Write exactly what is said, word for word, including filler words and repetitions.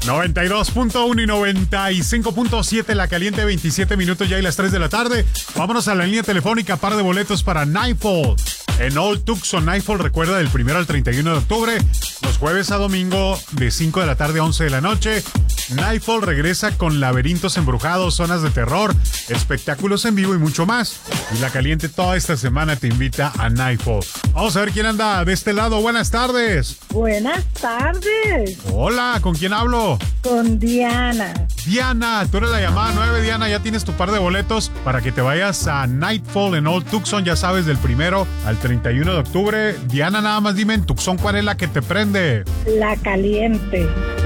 noventa y dos punto uno y noventa y cinco punto siete La Caliente, veintisiete minutos ya y las tres de la tarde. Vámonos a la línea telefónica, par de boletos para Nightfall en Old Tucson. Nightfall, recuerda, del primero al treinta y uno de octubre, los jueves a domingo de cinco de la tarde a once de la noche. Nightfall regresa con laberintos embrujados, zonas de terror, espectáculos en vivo y mucho más. Y La Caliente toda esta semana te invita a Nightfall. Vamos a ver quién anda de este lado. Buenas tardes. Buenas tardes. Hola, ¿con quién hablo? Con Diana. Diana, tú eres la llamada nueve. Diana, ya tienes tu par de boletos para que te vayas a Nightfall en Old Tucson, ya sabes, del primero al treinta y uno de octubre. Diana, nada más dime en Tucson, ¿cuál es la que te prende? La Caliente.